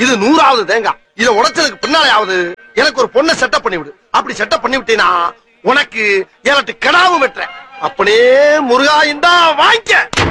இது 100வது தேங்காய். இத உடைச்சதுக்கு பின்னாலேயாவது எனக்கு ஒரு பொண்ணை செட்டப் பண்ணி விடு. அப்படி செட்டப் பண்ணி விட்டீனா உனக்கு 7 கடாவும் வெட்டுறேன். அப்படியே முருகா இந்தா வாங்கிக்க.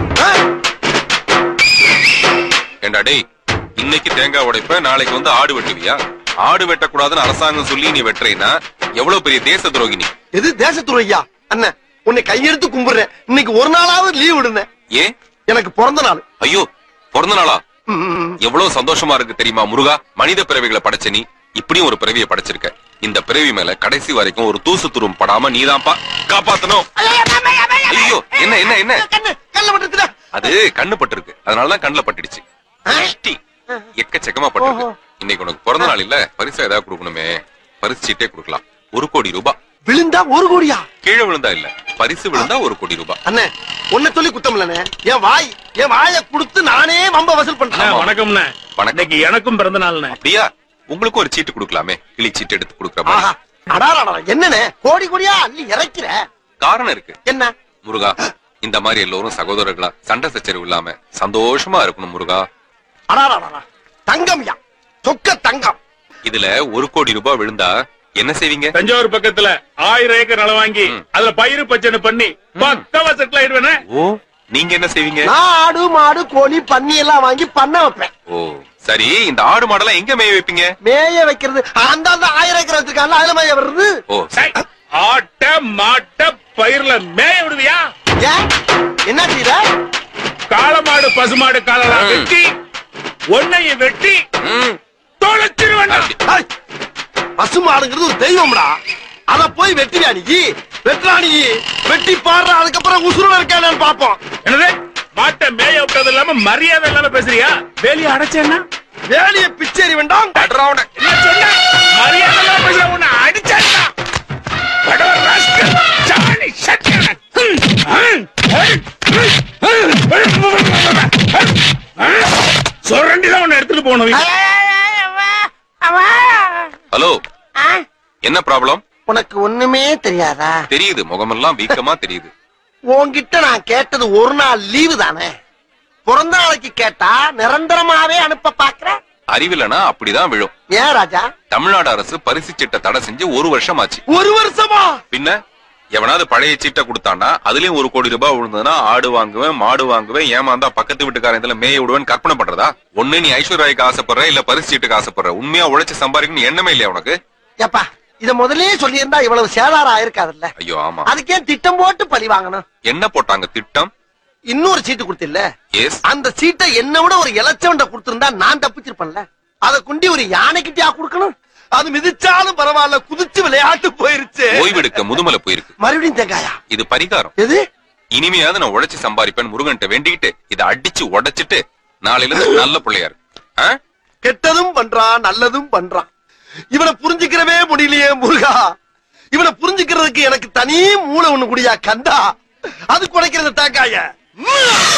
ஏண்டா டேய், இன்னைக்கு தேங்காய் உடைப்ப, நாளைக்கு வந்து ஆடு வெட்டுவியா? ஆடு வெட்டக்கூடாதுன்னு அரசாங்கம் சொல்லி நீ வெட்டுறீன்னா எவ்வளவு பெரிய தேச துரோகி நீ. எது தேச துரோகியா? அண்ணன் உன்னை கையெடுத்து கும்பிடுறேன். இன்னைக்கு ஒரு நாளாவது லீவ் விடுனேன். ஏன்? எனக்கு பிறந்த நாள். ஐயோ, பிறந்த நாளா? எவ்வளவு சந்தோஷமா இருக்கு தெரியுமா முருகா. மனித பிறவிகளை படைச்ச நீ இப்படியும் ஒரு பிறவியை படைச்சிருக்க. இந்த பிறவி மேல கடைசி வரைக்கும் ஒரு தூசு துரும் படாம நீதான்ப்பா காப்பாத்தணும். ஐயோ, என்ன என்ன என்ன? அது கண்ணு பட்டிருக்கு, அதனாலதான் கண்ணுல பட்டுடுச்சு. எக்கச்சக்கமா பட்டிருக்கு. இன்னைக்கு உனக்கு பிறந்த நாள் இல்ல, பரிசா ஏதாவது கொடுக்கணுமே. பரிசு சீட்டே கொடுக்கலாம். 1 கோடி ரூபாய். விழுந்தா 1 கோடியா? கீழே விழுந்தா இல்ல, பரிசு விழுந்தா 1 கோடி ரூபாய். அண்ணே உன்னை சொல்லி குத்தம் இல்லனே. என் வாயை கொடுத்து நானே வம்ப வசூல் பண்றேன். வணக்கம்ண்ணே. இன்னைக்கு எனக்கும் பிறந்த நாள்ண்ணே. அப்படியா? உங்களுக்கும் ஒரு சீட்டு கொடுக்கலாமே, கிளி சீட்டு எடுத்து கொடுக்கற. என்னண்ணே கோடி கோடியா அள்ளி இறக்கிற? காரணம் இருக்கு. என்ன முருகா? இந்த மாதிரி எல்லோரும் சகோதரர்களா சண்டை சச்சரவு இல்லாம சந்தோஷமா இருக்கணும் முருகா. தங்கம்யா, சொக்க தங்கம். இதுல 1 கோடி ரூபாய் விழுந்தா என்ன செய்வீங்க? தஞ்சாவூர் பக்கத்துல 1000 ஏக்கர் நிலம் வாங்கி அதுல பயிறு பச்சனை பண்ணி பக்கவா செட்டில் ஆயிடுவேனே. ஓ, நீங்க என்ன செய்வீங்க? நான் ஆடு மாடு கோழி பன்னி எல்லாம் வாங்கி பண்ண வைப்பேன். ஓ சரி, இந்த ஆடு மாடெல்லாம் எங்க மேய வைப்பீங்க? மேய வைக்கிறது அந்த 1000 ஏக்கர் வச்சிருக்காங்க, அதுல மேய வருது. ஓ, ஆட்ட மாட்ட பயிர்ல மேய விடுவியா? என்ன செய்யற? காளமாடு பசுமாடு காலெல்லாம் வெட்டி ஒன்னையும் வெட்டி தொலைச்சிருவேன். பசுமாடுங்கிறது ஒரு தெய்வம்டா. அத போய் வெட்டியா நீ? வெட்டுறானி வெட்டி பாடுற, அதுக்கப்புறம் உசுரோட இருக்கானு பாப்போம். என்னது மாட்டை மேய விட்டது இல்லாம மரியாதை இல்லாம பேசுறியா? வேலையை அடைச்சேன்னா வேலையை பிச்சேரி வேண்டாம். மரியாதை இல்லாம பேசுற உன்னை அடிச்சேன்னா சொரண்டிதான் உன்னை எடுத்துட்டு போகணும். ஹலோ, என்ன ப்ராப்ளம்? உனக்கு ஒண்ணுமே தெரியாதா? தெரியுது, முகமெல்லாம் வீக்கமா தெரியுது. உன்கிட்ட நான் கேட்டது ஒரு நாள் லீவு தானே. பிறந்த நாளைக்கு கேட்டா நிரந்தரமாவே அனுப்ப பாக்குற. அறிவிலனா அப்படிதான் விழும். ஏன் ராஜா? தமிழ்நாடு அரசு பரிசு சீட்டை தடை செஞ்சு 1 வருஷம் ஆச்சு. 1 வருஷமா? பின்ன எவனாவது பழைய சீட்டை கொடுத்தானா அதுலயும் 1 கோடி ரூபாய் விழுந்ததுன்னா ஆடு வாங்குவேன் மாடு வாங்குவேன், ஏமாந்தா பக்கத்து வீட்டுக்காரன் இதுல மேய விடுவேன் கற்பனை பண்றதா? ஒண்ணு நீ ஐஸ்வர்யாய்க்கு ஆசைப்படுற, இல்ல பரிசு சீட்டுக்கு ஆசைப்படுற. உண்மையா உழைச்சு சம்பாதிக்கணும் எண்ணமே இல்லையா உனக்கு? ஏப்பா, இத முதலே சொல்லி இருந்தா இவ்வளவு சேதாரம் ஆயிருக்காதுல்ல. ஐயோ ஆமா. அதுக்கே திட்டம் போட்டு பழி வாங்கணும். என்ன போட்டாங்க திட்டம்? இன்னொரு சீட்டு கொடுத்தில்ல, அந்த சீட்டை என்ன விட ஒரு இலச்சவண்ட கொடுத்திருந்தா நான் தப்பிச்சிருப்பேன்ல. அத குண்டி ஒரு யானைக்கிட்டயா கொடுக்கணும்? அது மிதிச்சாலும் பரவாயில்ல, குதிச்சு விளையாட்டு போயிருச்சு. ஓய்வெடுக்க முதுமலை போயிருக்கு. மறுபடியும் தேங்காயா? இது பரிகாரம். எது? இனிமையாவது நான் உழைச்சு சம்பாதிப்பேன் முருகன்ட்ட வேண்டிக்கிட்டு இதை அடிச்சு உடைச்சிட்டு நாளையில இருந்து நல்ல பிள்ளையாரு. கெட்டதும் பண்றான் நல்லதும் பண்றான். இவனை புரிஞ்சுக்கிறவே முடியலையே முருகா. இவனை புரிஞ்சுக்கிறதுக்கு எனக்கு தனி மூளை ஒண்ணு குடியா கந்தா. அது குடைக்கிறது தேங்காய.